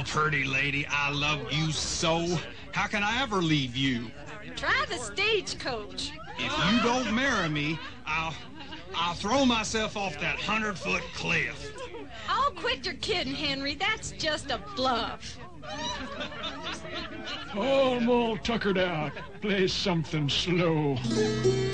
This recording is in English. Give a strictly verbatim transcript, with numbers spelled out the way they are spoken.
pretty lady, I love you so. How can I ever leave you? Try the stagecoach. If you don't marry me, I'll... I'll throw myself off that hundred-foot cliff. Oh, quit your kidding, Henry. That's just a bluff. Oh, I'm all tuckered out. Play something slow.